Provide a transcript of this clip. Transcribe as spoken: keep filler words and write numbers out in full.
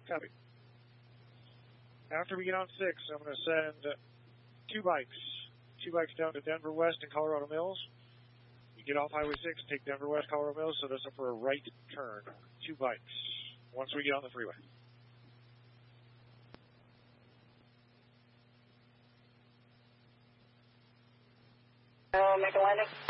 Copy. After we get on six, I'm going to send two bikes. Two bikes down to Denver West and Colorado Mills. You get off Highway six, take Denver West, Colorado Mills, so that's up for a right turn. Two bikes. Once we get on the freeway. Uh, make a landing.